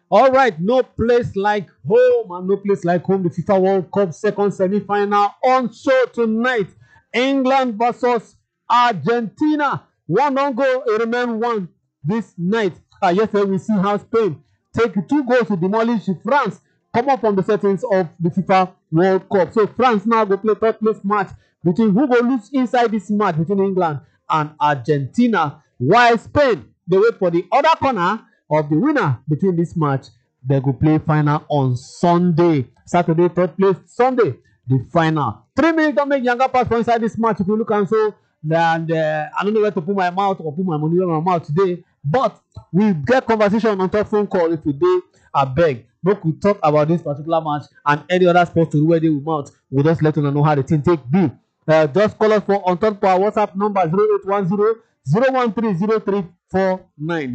All right, no place like home and no place like home. The FIFA World Cup second semi-final on show tonight. England versus Argentina. One on goal, it remain one this night. Yesterday we see how Spain take 2 goals to demolish France. Come up from the settings of the FIFA World Cup. So France now go play third place match between who go lose inside this match between England and Argentina. While Spain they wait for the other corner of the winner between this match. They go play final on Sunday. Saturday, third place. Sunday, the final. 3 minutes don't make younger pass for inside this match. If you look and so, and I don't know where to put my mouth or put my money where my mouth today. But we get conversation on top phone call if today. I beg. But we talk about this particular match and any other sports to do where they will mount. We'll just let you know how the team take be. Just call us for on top for our WhatsApp number 0810 013 0349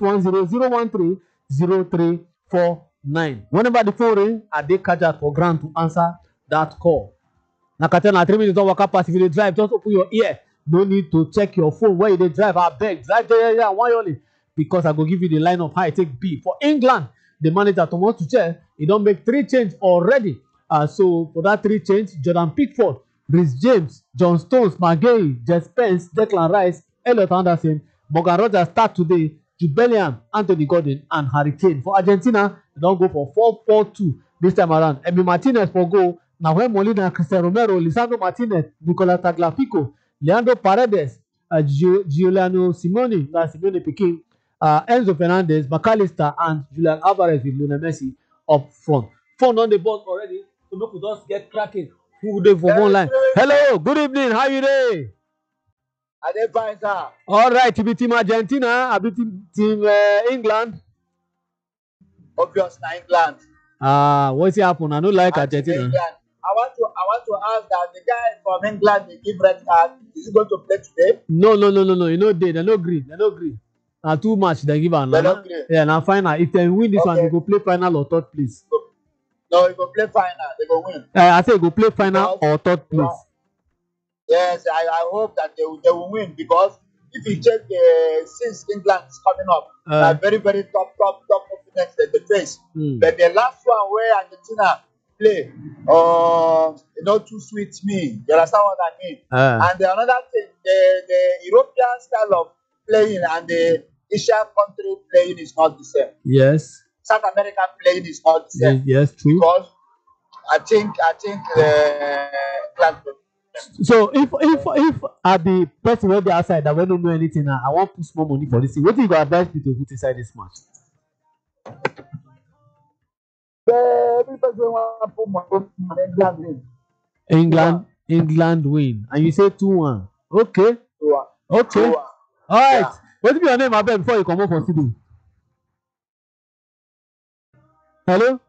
0810 013 0349. Whenever the phone ring, I dey catch out for ground to answer that call. Now, Katana, 3 minutes don't work up pass. If you drive, just open your ear. No need to check your phone where you drive. I beg, drive there, why only? Because I go give you the line of how I take B. For England, the manager Thomas Tuchel, he don't make 3 change already. So for that 3 change, Jordan Pickford, Reece James, John Stones, McGahey, Jess Spence, Declan Rice, Elliot Anderson, Morgan Rogers start today. Jude Bellingham, Anthony Gordon, and Harry Kane. For Argentina, they don't go for 4-4-2 this time around. Emi Martinez for goal. Nahuel Molina, Cristian Romero, Lisandro Martinez, Nicolas Tagliafico, Leandro Paredes, Giuliano Simone, Simone Piquin, Enzo Fernandez, McAllister, and Julian Alvarez with Lionel Messi up front. Phone on the board already, so we could just get cracking. Who dey for one line? Hello, good evening. How you dey? I dey fine, sir. All right, you be team Argentina, I be team England. Obvious na England. What's happen? I don't like Argentina. England. I want to ask that the guy from England they give red card. Is he going to play today? No. You know they no agree. They no agree. Too much they give am. They no agree. Yeah, now final. If they win this one, they go play final or third place. No, he go play final. They go win. I say go play final or third place. Yes, I hope that they will win because if you check since England is coming up, very top opponents that they face. But the last one where Argentina play, not too sweet me. You understand what I mean? And another thing, the European style of playing and the Asian country playing is not the same. Yes. South American playing is not the same. Yes, true. Because I think so if at the person where they outside that we don't know anything now, I want to put small money for this thing. What do you got advise me to put inside this match? Every person want to put money England win. And you say 2-1. Okay. 2-1. Okay. 2-1. All right. Yeah. What be your name, I beg, before you come up for studio? Hello?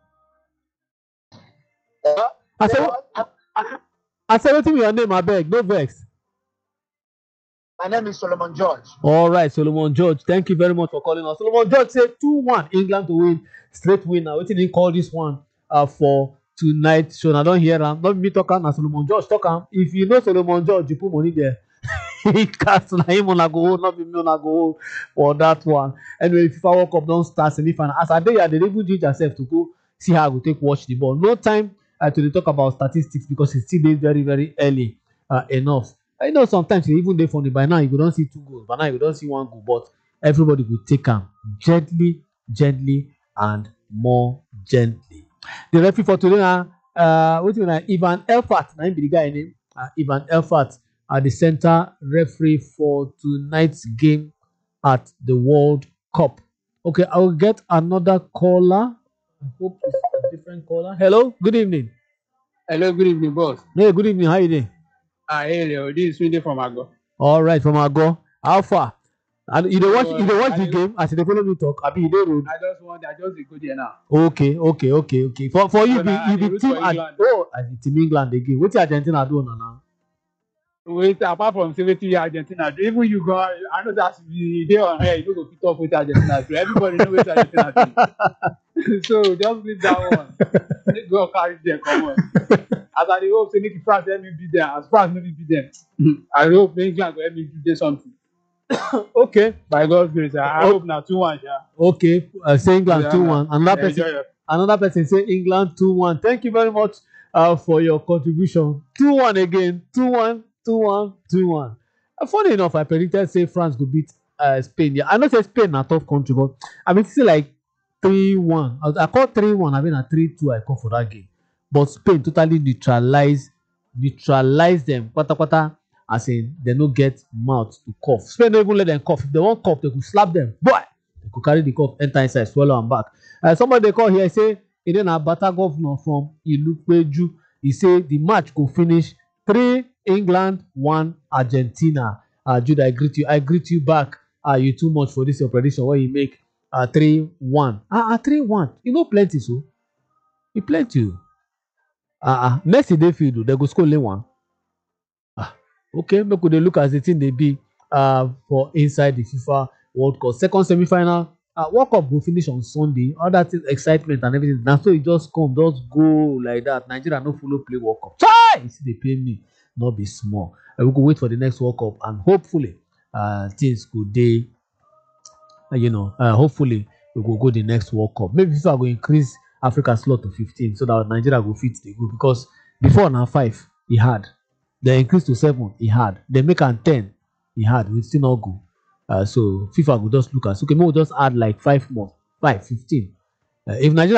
I said, what be your name, I beg? No vex. My name is Solomon George. All right, Solomon George. Thank you very much for calling us. Solomon George said 2-1 England to win. Straight win. Now, what did he call this one for tonight? So I don't hear him. Not me talking, now Solomon George talking. If you know Solomon George, you put money there. He cast na him on a go, not be me on a go for that one. Anyway, if FIFA World Cup don't start semi-final, as I dey here, they even change yourself to go see how I go take watch the ball. No time to talk about statistics because it's still very, very early enough. I know sometimes you even dey funny. By now, you don't see 2 goals. By now, you don't see 1 goal. But everybody will take them gently, and more gently. The referee for today now, what do you know? Ivan Elfart. Now, be the guy name. Ivan Elfart. At the center referee for tonight's game at the World Cup. Okay, I will get another caller. I hope it's a different caller. Hello, good evening. Hello, good evening, boss. Hey, good evening. How you doing? Hey, this is Swede from Ago. All right, from Ago. How far? And you don't watch the game as they follow me talk. I mean, you don't. I just go there now. Okay. For you, be team Team England again. What's Argentina doing now? Wait, apart from 70 Argentina, even you go, I know that's the day on air, you go pick up with Argentina. So everybody knows what Argentina do. So just leave that one. Let's go carry them, come on. As I hope, say, France help me beat them. As France maybe beat them. I hope England will help me do something. Okay. By God's grace, I hope now 2-1. Yeah. Okay. Say England Yeah, 2-1. Another enjoy person. your. Another person say England 2-1. Thank you very much for your contribution. 2-1 again. 2-1, 2-1, 2-1. Funny enough, I predicted say France could beat Spain. Yeah, I know say Spain a tough country, but I mean still like 3-1. I call 3-1. I mean a 3-2 I call for that game. But Spain totally neutralize them. Pata pata. As in they no get mouth to cough. Spain don't even let them cough. If they want cough, they could slap them. Boy, they could carry the cough, enter inside, swallow and back. Somebody they call here say he then a Bata governor from Ilupeju. He say the match could finish 3 England, 1 Argentina. Jude, I greet you. I greet you back. You too much for this your prediction where you make 3-1. 3-1. You know plenty so. You plenty. Messi dey field, they go score only 1. Okay, make we dey look as the thing dey be for inside the FIFA World Cup. Second semi-final. World Cup will finish on Sunday. All that excitement and everything. Now so it just go like that. Nigeria no follow play World Cup. Chai! See they pay me, not be small. We go wait for the next World Cup and hopefully things could dey. Hopefully we go the next World Cup. Maybe FIFA go increase Africa slot to 15 so that Nigeria go fit the group because before now 5 he had. They increase to 7 he had. They make am 10 he had. We still not go. So FIFA will just look at okay, maybe we'll just add like 5 more, 15. If Nigeria